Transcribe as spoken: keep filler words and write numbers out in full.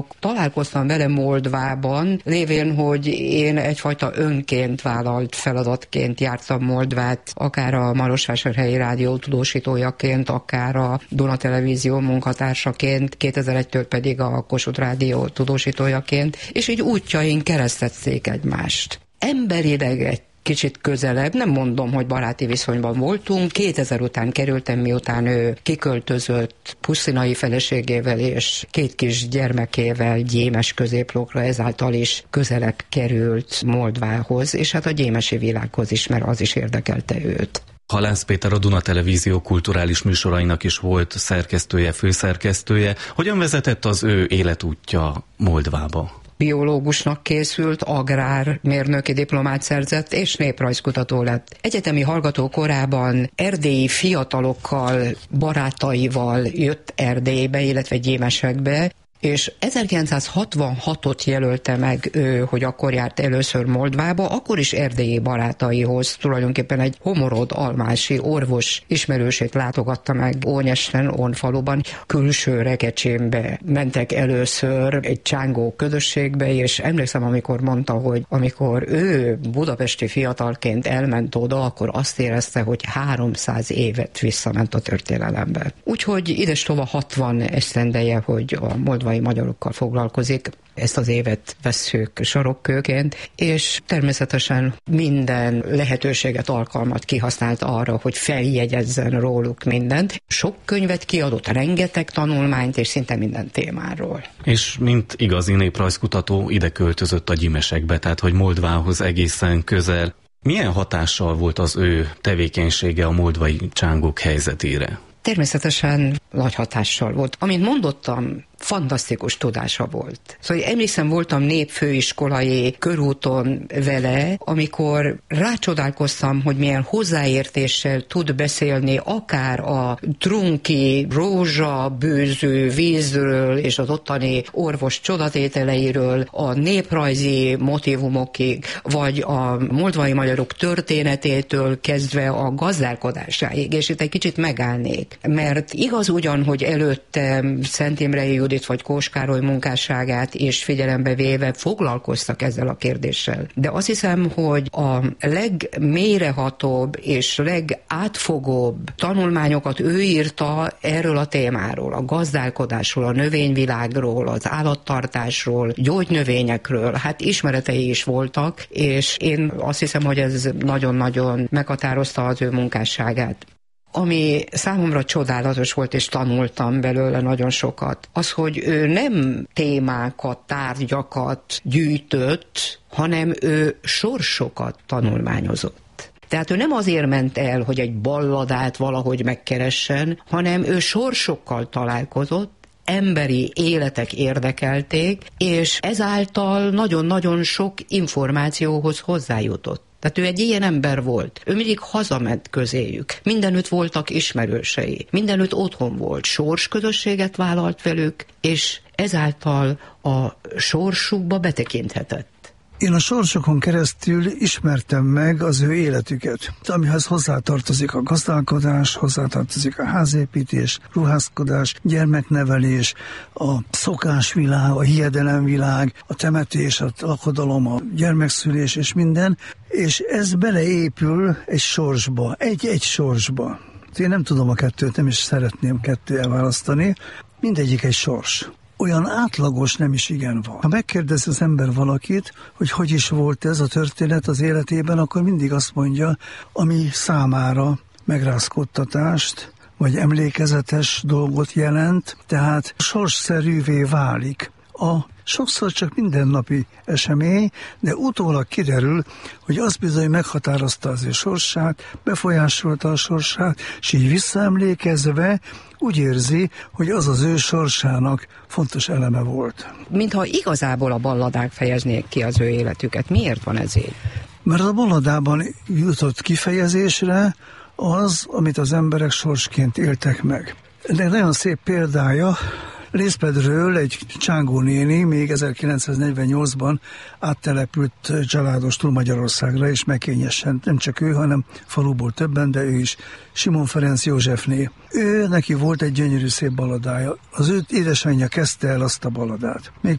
Találkoztam vele Moldvában, lévén, hogy én egyfajta önként vállalt feladatként jártam Moldvát, akár a Marosvásárhelyi Rádió tudósítójaként, akár a Duna Televízió munkatársaként, kétezer-egytől pedig a Kossuth Rádió tudósítójaként, és így útjaink keresztették egymást. Emberileg egy kicsit közelebb, nem mondom, hogy baráti viszonyban voltunk. kétezer után kerültem, miután ő kiköltözött pusztinai feleségével és két kis gyermekével gyémes középrókra, ezáltal is közelebb került Moldvához, és hát a gyémesi világhoz is, mert az is érdekelte őt. Halász Péter a Duna Televízió kulturális műsorainak is volt szerkesztője, főszerkesztője. Hogyan vezetett az ő életútja Moldvába? Biológusnak készült, agrármérnöki diplomát szerzett, és néprajzkutató lett. Egyetemi hallgató korában erdélyi fiatalokkal, barátaival jött Erdélybe, illetve gyémesekbe, és ezerkilencszázhatvanhatot jelölte meg ő, hogy akkor járt először Moldvába, akkor is erdélyi barátaihoz, tulajdonképpen egy homorod almási orvos ismerősét látogatta meg Ónyesten, Ónfaluban, külső Rekecsémbe mentek először egy csángó közösségbe, és emlékszem, amikor mondta, hogy amikor ő budapesti fiatalként elment oda, akkor azt érezte, hogy háromszáz évet visszament a történelembe. Úgyhogy idestova hatvan esztendeje, hogy a moldvai magyarokkal foglalkozik. Ezt az évet vesszük sarokkőként, és természetesen minden lehetőséget, alkalmat kihasznált arra, hogy feljegyezzen róluk mindent. Sok könyvet kiadott, rengeteg tanulmányt, és szinte minden témáról. És mint igazi néprajzkutató ide költözött a Gyimesekbe, tehát hogy Moldvához egészen közel. Milyen hatással volt az ő tevékenysége a moldvai csángók helyzetére? Természetesen nagy hatással volt. Amint mondottam, fantasztikus tudása volt. Szóval emlékszem, voltam népfőiskolai körúton vele, amikor rácsodálkoztam, hogy milyen hozzáértéssel tud beszélni akár a trunki, rózsa, bőző vízről és az ottani orvos csodatételeiről, a néprajzi motívumokig, vagy a moldvai magyarok történetétől kezdve a gazdálkodásáig, és itt egy kicsit megállnék. Mert igaz ugyan, hogy előtte Szent Imrei Judit vagy Kós Károly munkásságát és figyelembe véve foglalkoztak ezzel a kérdéssel. De azt hiszem, hogy a legmélyrehatóbb és legátfogóbb tanulmányokat ő írta erről a témáról, a gazdálkodásról, a növényvilágról, az állattartásról, gyógynövényekről. Hát ismeretei is voltak, és én azt hiszem, hogy ez nagyon-nagyon meghatározta az ő munkásságát. Ami számomra csodálatos volt, és tanultam belőle nagyon sokat, az, hogy ő nem témákat, tárgyakat gyűjtött, hanem ő sorsokat tanulmányozott. Tehát ő nem azért ment el, hogy egy balladát valahogy megkeressen, hanem ő sorsokkal találkozott, emberi életek érdekelték, és ezáltal nagyon-nagyon sok információhoz hozzájutott. Tehát ő egy ilyen ember volt. Ő mindig hazament közéjük. Mindenütt voltak ismerősei. Mindenütt otthon volt. Sorsközösséget vállalt velük, és ezáltal a sorsukba betekinthetett. Én a sorsokon keresztül ismertem meg az ő életüket, amihez hozzátartozik a gazdálkodás, hozzátartozik a házépítés, ruházkodás, gyermeknevelés, a szokásvilág, a hiedelemvilág, a temetés, a lakodalom, a gyermekszülés és minden, és ez beleépül egy sorsba, egy-egy sorsba. Én nem tudom a kettőt, nem is szeretném kettő elválasztani, mindegyik egy sors. Olyan átlagos nem is igen van. Ha megkérdez az ember valakit, hogy hogy is volt ez a történet az életében, akkor mindig azt mondja, ami számára megrázkódtatást, vagy emlékezetes dolgot jelent, tehát sorsszerűvé válik. A sokszor csak mindennapi esemény, de utólag kiderül, hogy az bizony meghatározta az ő sorsát, befolyásolta a sorsát, és így visszaemlékezve úgy érzi, hogy az az ő sorsának fontos eleme volt. Mintha igazából a balladák fejeznék ki az ő életüket. Miért van ez így? Mert a balladában jutott kifejezésre az, amit az emberek sorsként éltek meg. Ennek nagyon szép példája, Lészpedről egy Csángó néni még ezerkilencszáznegyvennyolcban áttelepült családos Magyarországra, és megkényesen, nem csak ő, hanem faluból többen, de ő is, Simon Ferenc Józsefné. Ő neki volt egy gyönyörű szép balladája. Az ő édesanyja kezdte el azt a balladát. Még